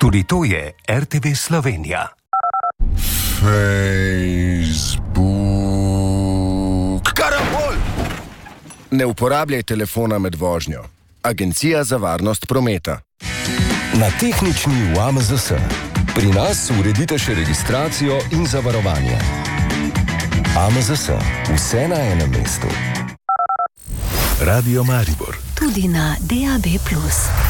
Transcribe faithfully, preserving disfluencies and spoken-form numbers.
Tudi to je R T V Slovenija. Facebook. Karambol! Ne uporabljaj telefona med vožnjo. Agencija za varnost prometa. Na tehnični v A M Z S. Pri nas uredite še registracijo in zavarovanje. A M Z S. Vse na enem mestu. Radio Maribor. Tudi na D A B plus.